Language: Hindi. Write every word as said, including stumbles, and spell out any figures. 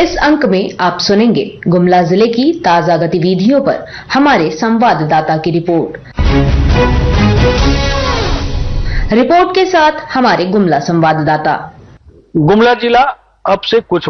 इस अंक में आप सुनेंगे गुमला जिले की ताजा गतिविधियों पर हमारे संवाददाता की रिपोर्ट। रिपोर्ट के साथ हमारे गुमला संवाददाता। गुमला जिला अब से कुछ